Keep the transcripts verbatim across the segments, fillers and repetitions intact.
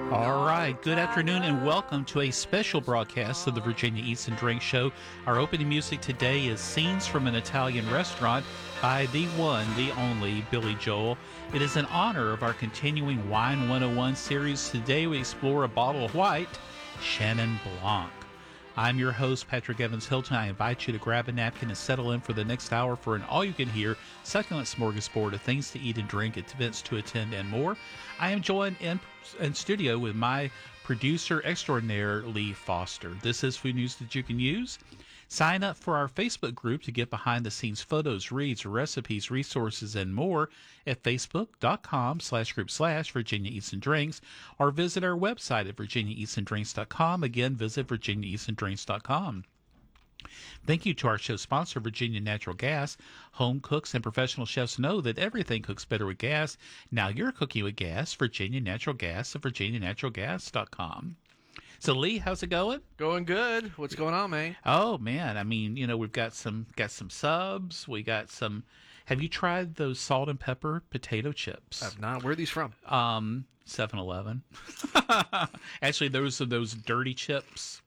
All right, good afternoon and welcome to a special broadcast of the Virginia Eats and Drinks Show. Our opening music today is Scenes from an Italian Restaurant by the one, the only Billy Joel. It is in honor of our continuing Wine one oh one series. Today we explore a bottle of white, Chenin Blanc. I'm your host, Patrick Evans Hilton. I invite you to grab a napkin and settle in for the next hour for an all-you-can-hear, succulent smorgasbord of things to eat and drink, events to attend, and more. I am joined in, in studio with my producer extraordinaire, Lee Foster. This is food news that you can use. Sign up for our Facebook group to get behind-the-scenes photos, reads, recipes, resources, and more at facebook.com slash group slash Virginia Eats and Drinks, or visit our website at virginia eats and drinks dot com. Again, visit virginia eats and drinks dot com. Thank you to our show sponsor, Virginia Natural Gas. Home cooks and professional chefs know that everything cooks better with gas. Now you're cooking with gas. Virginia Natural Gas at virginia natural gas dot com. So Lee, how's it going? Going good. What's going on, man? Oh man, I mean, you know, we've got some got some subs. We got some. Have you tried those salt and pepper potato chips? I've not. Where are these from? Um, seven eleven. Actually, those are those dirty chips.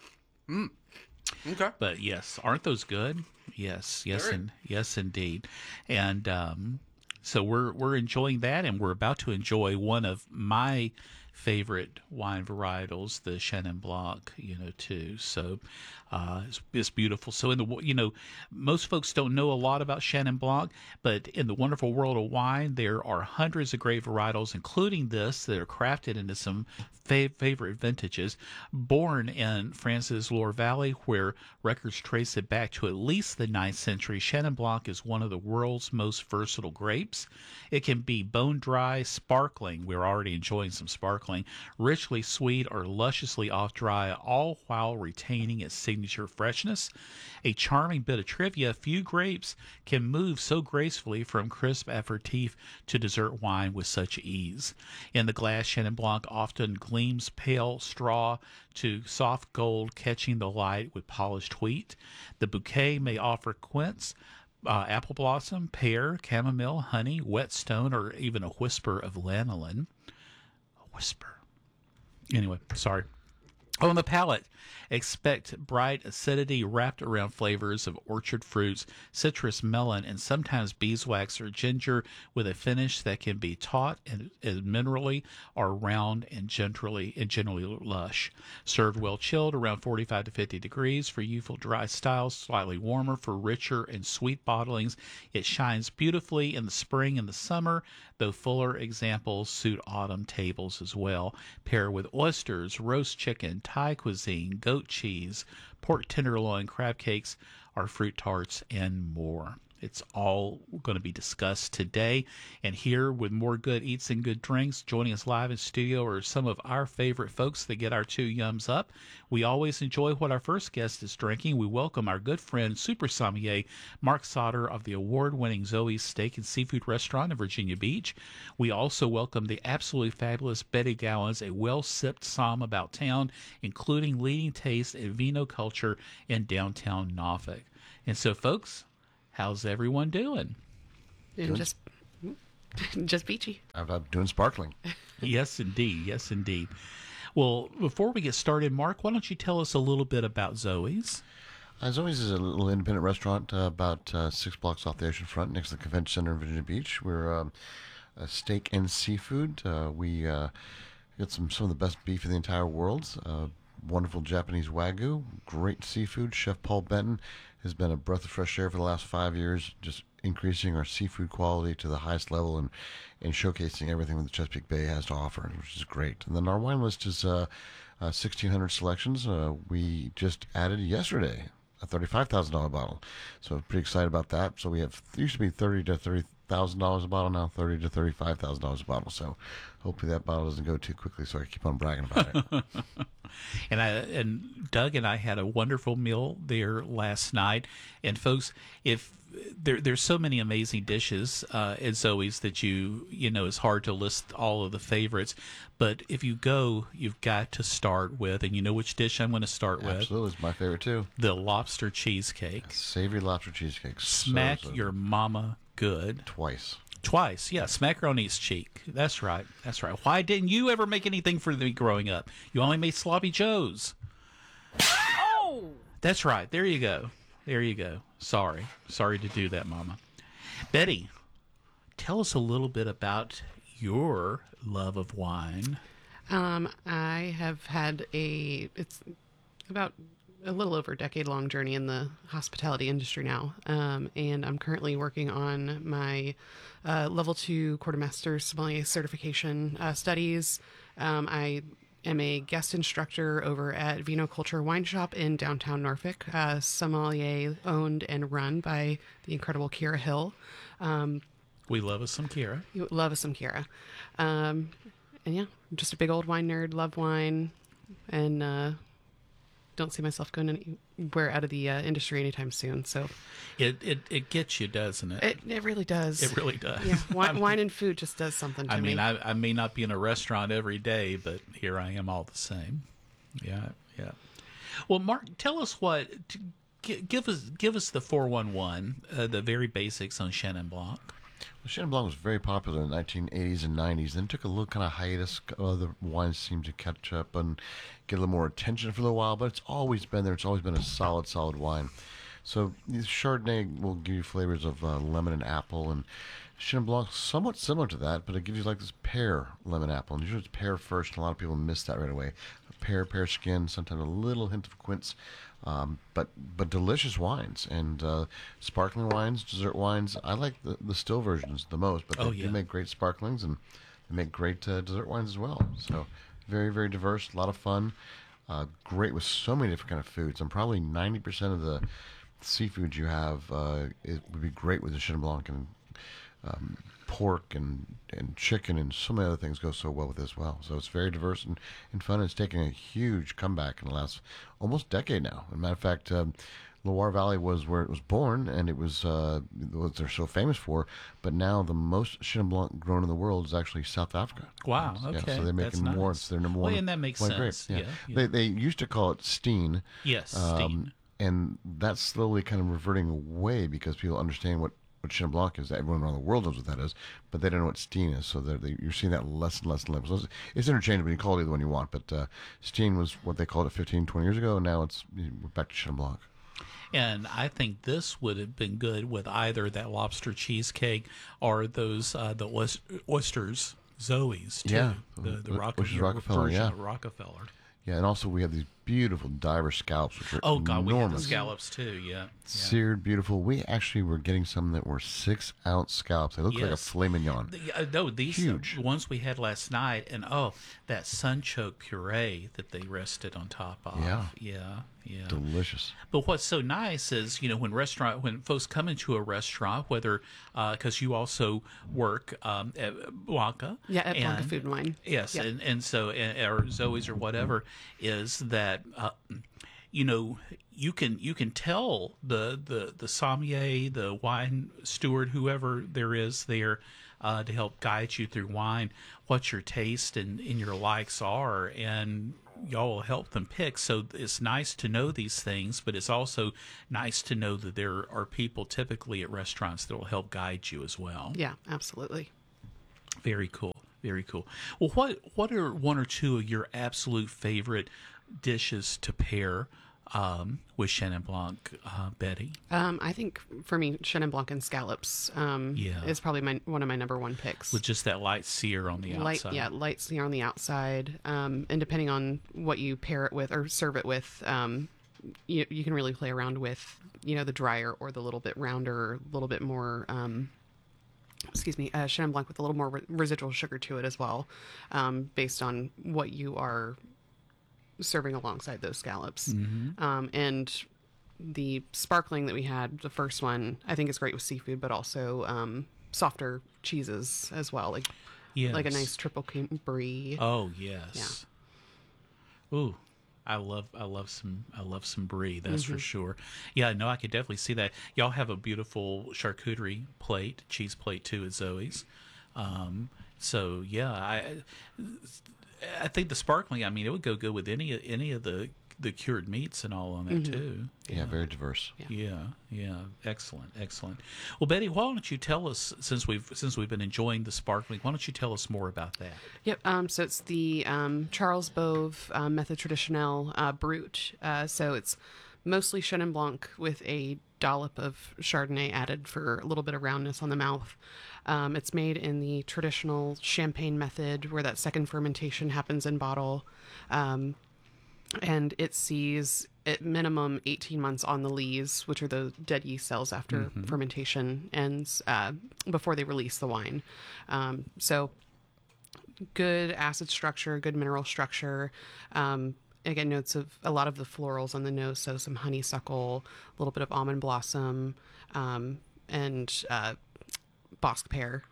Mm. Okay. But yes, aren't those good? Yes, yes, Very. and yes, indeed. And um, so we're we're enjoying that, and we're about to enjoy one of my favorite wine varietals, the Chenin Blanc, you know, too. So uh, it's, it's beautiful. So in the, you know, most folks don't know a lot about Chenin Blanc, but in the wonderful world of wine, there are hundreds of great varietals, including this, that are crafted into some fav- favorite vintages. Born in France's Loire Valley, where records trace it back to at least the ninth century, Chenin Blanc is one of the world's most versatile grapes. It can be bone dry, sparkling. We're already enjoying some sparkling. Richly sweet or lusciously off-dry, all while retaining its signature freshness. A charming bit of trivia, few grapes can move so gracefully from crisp aperitif to dessert wine with such ease. In the glass, Chenin Blanc often gleams pale straw to soft gold, catching the light with polished wheat. The bouquet may offer quince, Uh, apple blossom, pear, chamomile, honey, whetstone, or even a whisper of lanolin. A whisper. Anyway, sorry. On the palate, expect bright acidity wrapped around flavors of orchard fruits, citrus, melon, and sometimes beeswax or ginger, with a finish that can be taut and, and minerally, or round and generally and generally lush. Served well chilled around forty-five to fifty degrees for youthful dry styles, slightly warmer for richer and sweet bottlings. It shines beautifully in the spring and the summer, though fuller examples suit autumn tables as well. Pair with oysters, roast chicken, Thai cuisine, goat cheese, pork tenderloin, crab cakes, or fruit tarts, and more. It's all going to be discussed today. And here with more good eats and good drinks, joining us live in studio are some of our favorite folks that get our two yums up. We always enjoy what our first guest is drinking. We welcome our good friend, super sommelier, Mark Sauter of the award-winning Zoe's Steak and Seafood Restaurant in Virginia Beach. We also welcome the absolutely fabulous Betty Gowans, a well-sipped somm about town, including leading taste and vino culture in downtown Norfolk. And so, folks, how's everyone doing? Doing just, just peachy. I'm, I'm doing sparkling. Yes, indeed. Yes, indeed. Well, before we get started, Mark, why don't you tell us a little bit about Zoe's? Uh, Zoe's is a little independent restaurant uh, about uh, six blocks off the ocean front next to the Convention Center in Virginia Beach. We're um, a steak and seafood. Uh, we uh, got some, some of the best beef in the entire world. Uh, wonderful Japanese Wagyu, great seafood. Chef Paul Benton has been a breath of fresh air for the last five years, just increasing our seafood quality to the highest level and, and showcasing everything that the Chesapeake Bay has to offer, which is great. And then our wine list is uh, uh, sixteen hundred selections. Uh, we just added yesterday a thirty-five thousand dollars bottle, so I'm pretty excited about that. So we have, it used to be thirty to thirty thousand dollars a bottle, now thirty to thirty-five thousand dollars a bottle. So hopefully that bottle doesn't go too quickly, so I keep on bragging about it. And I and Doug and I had a wonderful meal there last night. And folks, if there there's so many amazing dishes uh, at Zoe's that you you know it's hard to list all of the favorites. But if you go, you've got to start with, and you know which dish I'm going to start Absolutely, with. Absolutely, it's my favorite too. The lobster cheesecake. Savory lobster cheesecake. Smack so, so your mama good. Twice. Twice, yes. Macaroni's cheek. That's right. That's right. Why didn't you ever make anything for me growing up? You only made sloppy joes. Oh! That's right. There you go. There you go. Sorry. Sorry to do that, Mama. Betty, tell us a little bit about your love of wine. Um, I have had a, it's about a little over a decade long journey in the hospitality industry now. Um, and I'm currently working on my uh, level two quartermaster sommelier certification uh, studies. Um, I am a guest instructor over at Vino Culture Wine Shop in downtown Norfolk, uh, sommelier owned and run by the incredible Kira Hill. Um, We love us some Kira. you love us some Kira. Um, and yeah, I'm just a big old wine nerd, love wine, and uh, don't see myself going anywhere out of the uh, industry anytime soon. So It, it it gets you, doesn't it? it, it really does. It really does. Yeah, I wine, mean- wine and food just does something to I mean, me. I, I may not be in a restaurant every day, but here I am all the same. Yeah, yeah. Well, Mark, tell us what. t- gi- Give us give us the four one one, uh, the very basics on Chenin Blanc. Well, Chenin Blanc was very popular in the nineteen eighties and nineties. Then took a little kind of hiatus. Other wines seemed to catch up and get a little more attention for a little while, but it's always been there. It's always been a solid, solid wine. So the Chardonnay will give you flavors of uh, lemon and apple, and Chenin Blanc somewhat similar to that, but it gives you like this pear lemon apple. And usually it's pear first, and a lot of people miss that right away. Pear, pear skin, sometimes a little hint of quince. Um, but but delicious wines and uh, sparkling wines, dessert wines. I like the, the still versions the most, but they Oh, yeah. do make great sparklings and they make great uh, dessert wines as well. So very very diverse, a lot of fun. Uh, great with so many different kind of foods. And probably ninety percent of the seafood you have uh, it would be great with the Chenin Blanc, and um, pork and, and chicken and so many other things go so well with it as well. So it's very diverse and, and fun. It's taking a huge comeback in the last almost decade now. As a matter of fact, um, Loire Valley was where it was born, and it was uh, what they're so famous for. But now the most Chenin Blanc grown in the world is actually South Africa. Wow, Yeah, okay, so they're that's making more. nice. It's their number Well, one. and that makes wine grape. sense, yeah, yeah. They they used to call it Steen. Yes, Um, Steen. and that's slowly kind of reverting away because people understand what, what Chenin Blanc is. Everyone around the world knows what that is, but they don't know what Steen is. So they're, they, you're seeing that less and less and less. So it's, it's interchangeable. You call it either one you want, but uh, Steen was what they called it fifteen, twenty years ago, and now it's we're back to Chenin Blanc. And I think this would have been good with either that lobster cheesecake or those uh, the oys- oysters, Zoe's too. Yeah, the the Wh- Rock- which is your Rockefeller, version yeah. of Rockefeller. Yeah, and also we have these beautiful diver scallops, which are Oh God, we had the enormous. scallops too. Yeah, yeah. Seared, beautiful. We actually were getting some that were six ounce scallops. They look like a Yes. filet mignon. The- uh, no, these Huge. the ones we had last night, and oh, that sunchoke puree that they rested on top of. Yeah. yeah, yeah. Delicious. But what's so nice is, you know, when restaurant, when folks come into a restaurant, whether because you also work um, at Blanca, yeah, at Blanca and- Food and Wine. Yes, Yeah. and and so and, or Zoe's or whatever, is that uh, you know you can you can tell the the the sommelier, the wine steward, whoever there is there uh, to help guide you through wine, what your taste and, and your likes are, and y'all will help them pick. So it's nice to know these things, but it's also nice to know that there are people typically at restaurants that will help guide you as well. Yeah, absolutely. Very cool. Very cool. Well, what what are one or two of your absolute favorite dishes to pair um, with Chenin Blanc, uh, Betty? Um, I think for me, Chenin Blanc and scallops um, Yeah. is probably my one of my number one picks. With just that light sear on the light, outside. yeah, light sear on the outside, um, and depending on what you pair it with or serve it with, um, you you can really play around with, you know, the drier or the little bit rounder, a little bit more. Um, excuse me, uh, Chenin Blanc with a little more re- residual sugar to it as well, um, based on what you are serving alongside those scallops. Mm-hmm. Um, and the sparkling that we had, the first one, I think is great with seafood, but also um, softer cheeses as well, like Yes. like a nice triple cream brie. Oh yes. Ooh, I love I love some I love some brie. That's Mm-hmm. for sure. Yeah, no, I could definitely see that. Y'all have a beautiful charcuterie plate, cheese plate too at Zoe's. Um, so yeah, I I think the sparkling. I mean, it would go good with any any of the the cured meats and all on it too. Yeah, very diverse. Yeah, yeah, excellent, excellent. Well, Betty, why don't you tell us, since we've since we've been enjoying the sparkling, why don't you tell us more about that? Yep. Um, so it's the um, Charles Bove um, Method Traditionnel uh, Brut. Uh, so it's mostly Chenin Blanc with a dollop of Chardonnay added for a little bit of roundness on the mouth. Um, it's made in the traditional champagne method, where that second fermentation happens in bottle, um, and it sees at minimum eighteen months on the lees, which are the dead yeast cells after mm-hmm. fermentation ends, uh, before they release the wine. Um, so good acid structure, good mineral structure. Um, again, notes of a lot of the florals on the nose, so some honeysuckle, a little bit of almond blossom, um, and uh, Bosc pear.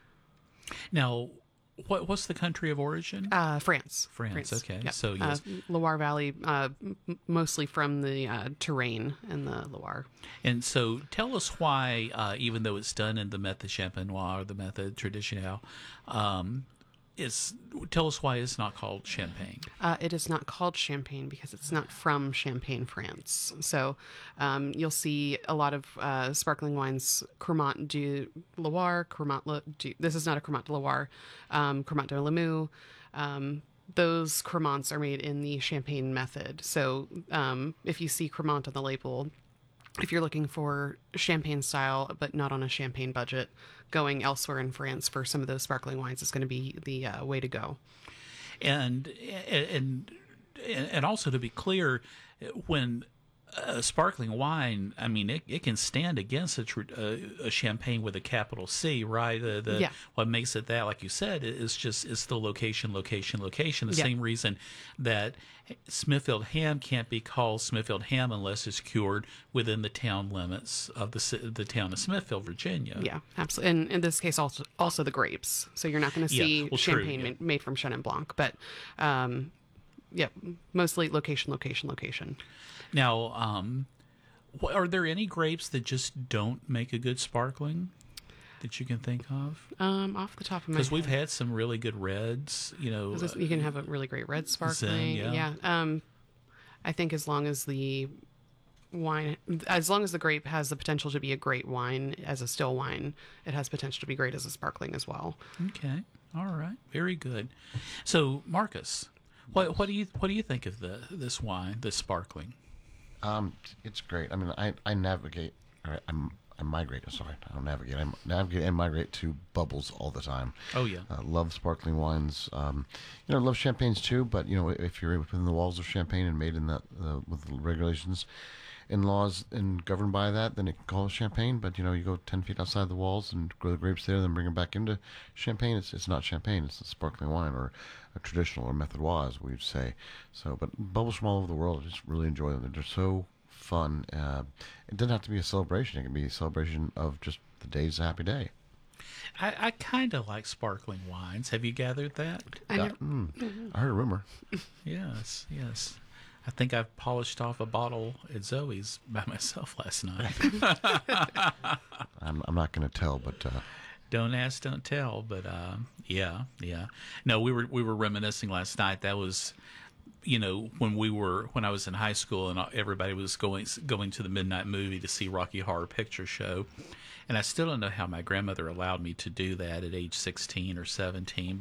Now, what what's the country of origin? Uh, France. France. Okay. Yep. So yes, uh, Loire Valley, uh, m- mostly from the uh, terrain in the Loire. And so, tell us why, uh, even though it's done in the method champenois or the method traditionnel, um, it's tell us why it's not called champagne. Uh, it is not called champagne because it's not from Champagne, France. So um, you'll see a lot of uh, sparkling wines, Cremant du Loire, Cremant Le, du, this is not a Cremant de Loire, um, Cremant de Limoux. Um, those Cremants are made in the Champagne method. So um, if you see Cremant on the label, if you're looking for champagne style, but not on a champagne budget, going elsewhere in France for some of those sparkling wines is going to be the uh, way to go. And and and also, to be clear, when a sparkling wine, I mean, it, it can stand against a, tr- a, a champagne with a capital C, right? The, the, Yeah. What makes it that, like you said, is just it's the location, location, location. The Yeah. same reason that Smithfield ham can't be called Smithfield ham unless it's cured within the town limits of the ci- the town of Smithfield, Virginia. Yeah, absolutely. And in this case, also also the grapes. So you're not going to Yeah, see well, true, champagne yeah. made, made from Chenin Blanc, but um, yeah, mostly location, location, location. Now, um, wh- are there any grapes that just don't make a good sparkling that you can think of? Um, off the top of my Because head, we've had some really good reds, you know. This- uh, you can have a really great red sparkling. yeah. yeah. Um, I think as long as the wine, as long as the grape has the potential to be a great wine as a still wine, it has potential to be great as a sparkling as well. Okay, all right, very good. So, Marcus, what what do you what do you think of the this wine, this sparkling? Um, it's great. I mean, I, I navigate, or I'm, I migrate, sorry, I don't navigate, I navigate and migrate to bubbles all the time. Oh yeah, Uh, love sparkling wines. Um, you know, love champagnes too, but, you know, if you're within the walls of Champagne and made in that, uh, with the regulations and laws and governed by that, then it can call it champagne. But, you know, you go ten feet outside the walls and grow the grapes there, then bring them back into champagne. It's, it's not champagne, it's a sparkling wine or a traditional or methodois, as we'd say. So, but bubbles from all over the world, I just really enjoy them. They're so fun. Uh, it doesn't have to be a celebration. It can be a celebration of just the day's a happy day. I, I kind of like sparkling wines. Have you gathered that? I Uh, never, mm, I heard a rumor. Yes, yes. I think I've polished off a bottle at Zoe's by myself last night. I'm, I'm not going to tell, but uh, Don't ask, don't tell. But uh, yeah, yeah. No, we were we were reminiscing last night. That was, you know, when we were when I was in high school and everybody was going going to the midnight movie to see Rocky Horror Picture Show, and I still don't know how my grandmother allowed me to do that at age sixteen or seventeen.